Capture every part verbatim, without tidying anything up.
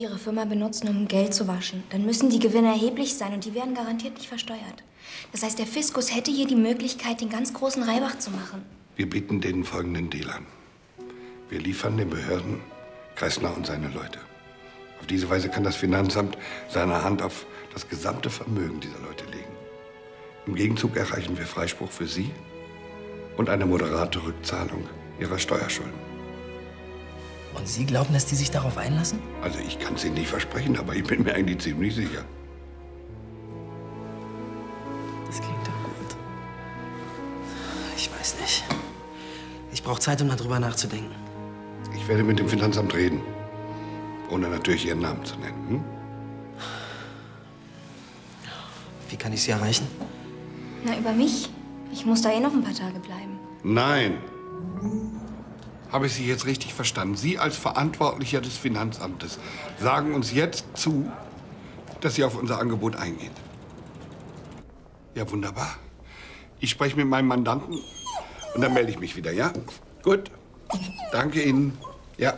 Ihre Firma benutzen, um Geld zu waschen. Dann müssen die Gewinne erheblich sein und die werden garantiert nicht versteuert. Das heißt, der Fiskus hätte hier die Möglichkeit, den ganz großen Reibach zu machen. Wir bieten den folgenden Deal an. Wir liefern den Behörden Kreisner und seine Leute. Auf diese Weise kann das Finanzamt seine Hand auf das gesamte Vermögen dieser Leute legen. Im Gegenzug erreichen wir Freispruch für Sie und eine moderate Rückzahlung Ihrer Steuerschulden. Und Sie glauben, dass die sich darauf einlassen? Also ich kann es Ihnen nicht versprechen, aber ich bin mir eigentlich ziemlich sicher. Das klingt doch gut. Ich weiß nicht. Ich brauche Zeit, um darüber nachzudenken. Ich werde mit dem Finanzamt reden, ohne natürlich Ihren Namen zu nennen. Hm? Wie kann ich Sie erreichen? Na, über mich? Ich muss da eh noch ein paar Tage bleiben. Nein. Habe ich Sie jetzt richtig verstanden? Sie als Verantwortlicher des Finanzamtes sagen uns jetzt zu, dass Sie auf unser Angebot eingehen. Ja, wunderbar. Ich spreche mit meinem Mandanten und dann melde ich mich wieder, ja? Gut. Danke Ihnen. Ja.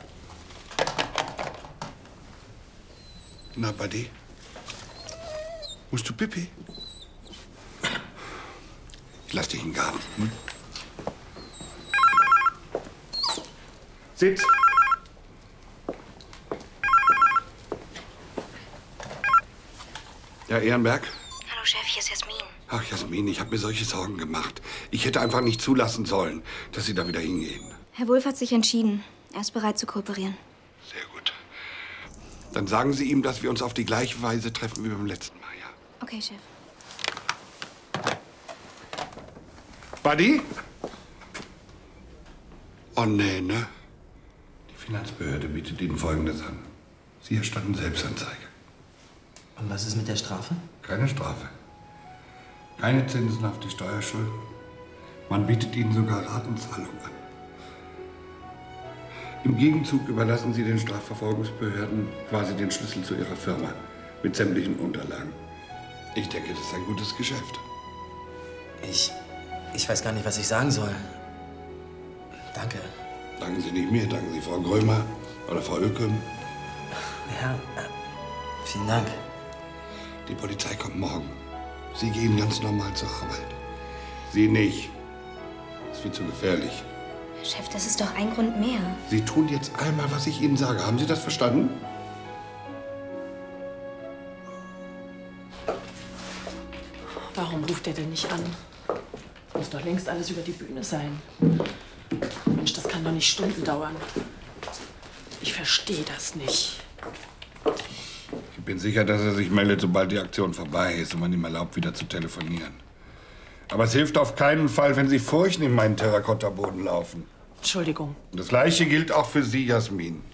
Na, Buddy? Musst du Pipi? Ich lass dich in den Garten. Hm? Sitz. Ja, Ehrenberg? Hallo Chef, hier ist Jasmin. Ach, Jasmin, ich habe mir solche Sorgen gemacht. Ich hätte einfach nicht zulassen sollen, dass Sie da wieder hingehen. Herr Wulff hat sich entschieden. Er ist bereit zu kooperieren. Sehr gut. Dann sagen Sie ihm, dass wir uns auf die gleiche Weise treffen wie beim letzten Mal, ja? Okay, Chef. Buddy? Oh, nee, ne? Die Finanzbehörde bietet Ihnen Folgendes an. Sie erstatten Selbstanzeige. Und was ist mit der Strafe? Keine Strafe. Keine Zinsen auf die Steuerschulden. Man bietet Ihnen sogar Ratenzahlung an. Im Gegenzug überlassen Sie den Strafverfolgungsbehörden quasi den Schlüssel zu Ihrer Firma mit sämtlichen Unterlagen. Ich denke, das ist ein gutes Geschäft. Ich... ich weiß gar nicht, was ich sagen soll. Danke. Danken Sie nicht mir, danken Sie Frau Grömer oder Frau Ökem. Ja, äh, vielen Dank. Die Polizei kommt morgen. Sie gehen ganz normal zur Arbeit. Sie nicht. Das ist viel zu gefährlich. Chef, das ist doch ein Grund mehr. Sie tun jetzt einmal, was ich Ihnen sage. Haben Sie das verstanden? Warum ruft er denn nicht an? Muss doch längst alles über die Bühne sein. Mensch, das kann doch nicht Stunden dauern. Ich verstehe das nicht. Ich bin sicher, dass er sich meldet, sobald die Aktion vorbei ist und man ihm erlaubt, wieder zu telefonieren. Aber es hilft auf keinen Fall, wenn Sie furchen in meinen Terrakotta-Boden laufen. Entschuldigung. Das Gleiche gilt auch für Sie, Jasmin.